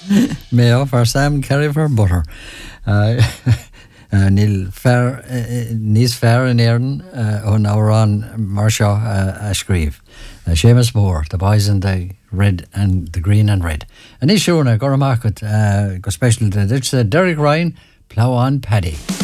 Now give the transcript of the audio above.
Mayo for Sam, Kerry for butter. Níl fair, níos fair in Éireann ón árán mar seo a scríb. Seamus Moore, The Boys in the Red and the Green and Red. And ní siúrna go amach go special it's Derek Ryan, Plough on Paddy.